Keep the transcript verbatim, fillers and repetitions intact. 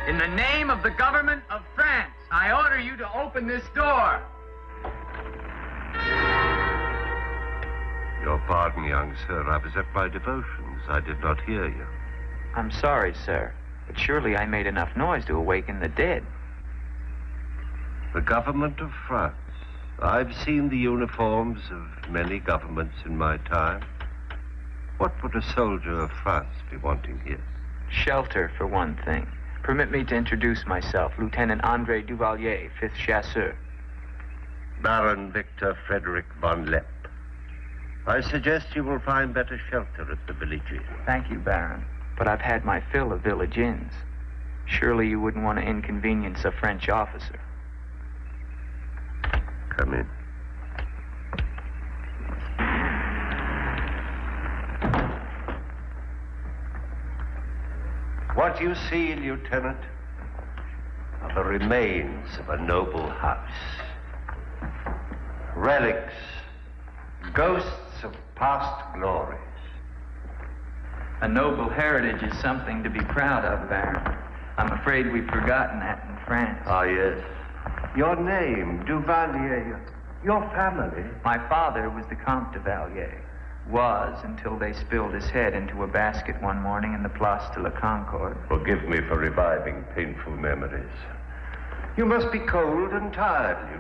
In the name of the government of France, I order you to open this door. Your pardon, young sir. I was at my devotions. I did not hear you. I'm sorry, sir, but surely I made enough noise to awaken the dead. The government of France. I've seen the uniforms of many governments in my time. What would a soldier of France be wanting here? Shelter, for one thing. Permit me to introduce myself, Lieutenant Andre Duvalier, fifth Chasseur. Baron Victor Frederick von Lepp. I suggest you will find better shelter at the village inn. Thank you, Baron, but I've had my fill of village inns. Surely you wouldn't want to inconvenience a French officer. Come in. What you see, Lieutenant, are the remains of a noble house. Relics, ghosts of past glories. A noble heritage is something to be proud of, Baron. I'm afraid we've forgotten that in France. Ah, yes. Your name, Duvalier, your family. My father was the Comte de Valier. Was until they spilled his head into a basket one morning in the Place de la Concorde. Forgive me for reviving painful memories. You must be cold and tired,